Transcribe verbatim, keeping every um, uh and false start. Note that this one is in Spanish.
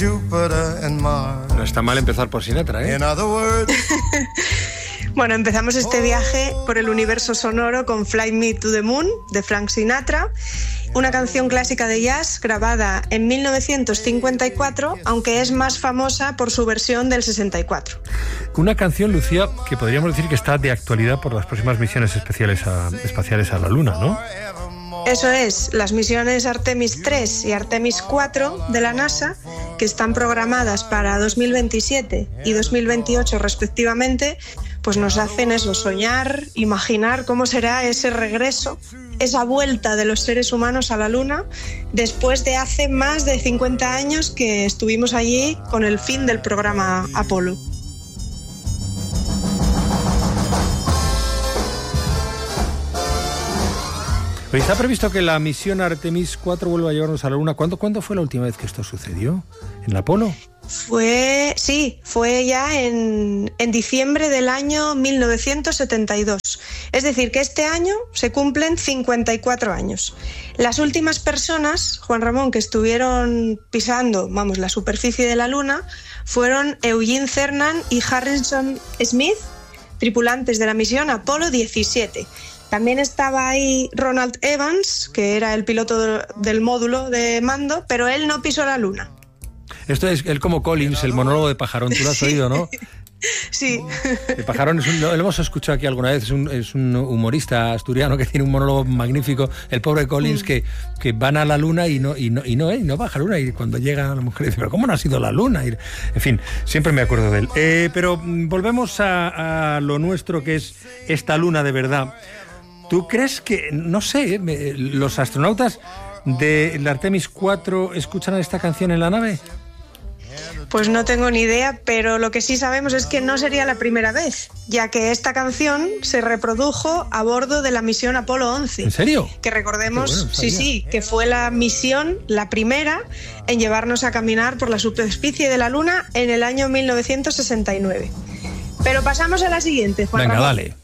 Jupiter and Mars. No está mal empezar por Sinatra, ¿eh? In other words... Bueno, empezamos este viaje por el universo sonoro con Fly Me to the Moon, de Frank Sinatra, una canción clásica de jazz grabada en mil novecientos cincuenta y cuatro, aunque es más famosa por su versión del sesenta y cuatro. Una canción, Lucía, que podríamos decir que está de actualidad por las próximas misiones especiales a, espaciales a la Luna, ¿no? Eso es, las misiones Artemis tres y Artemis cuatro de la NASA, que están programadas para dos mil veintisiete y dos mil veintiocho respectivamente, pues nos hacen eso, soñar, imaginar cómo será ese regreso, esa vuelta de los seres humanos a la Luna, después de hace más de cincuenta años que estuvimos allí con el fin del programa Apolo. Pero está previsto que la misión Artemis cuatro vuelva a llevarnos a la Luna. ¿Cuándo, ¿Cuándo fue la última vez que esto sucedió? ¿En el Apolo? Fue, sí, fue ya en, en diciembre del año mil novecientos setenta y dos. Es decir, que este año se cumplen cincuenta y cuatro años. Las últimas personas, Juan Ramón, que estuvieron pisando, vamos, la superficie de la Luna, fueron Eugene Cernan y Harrison Smith, tripulantes de la misión Apolo diecisiete. También estaba ahí Ronald Evans, que era el piloto del módulo de mando, pero él no pisó la Luna. Esto es él como Collins, el monólogo de Pajarón, tú lo has oído, ¿no? Sí. El Pajarón es un, lo hemos escuchado aquí alguna vez, es un, es un humorista asturiano que tiene un monólogo magnífico, el pobre Collins, mm. que, que van a la Luna y no, y no, y no, eh, no baja a la Luna, y cuando llega la mujer dice, pero ¿cómo no ha sido la Luna? Y, en fin, siempre me acuerdo de él. Eh, pero volvemos a, a lo nuestro, que es esta Luna de verdad. ¿Tú crees que, no sé, los astronautas de la Artemis cuatro escuchan esta canción en la nave? Pues no tengo ni idea, pero lo que sí sabemos es que no sería la primera vez, ya que esta canción se reprodujo a bordo de la misión Apolo once. ¿En serio? Que recordemos, bueno, sí, sí, que fue la misión, la primera, en llevarnos a caminar por la superficie de la Luna en el año mil novecientos sesenta y nueve. Pero pasamos a la siguiente, Juan Venga, Ramón. dale.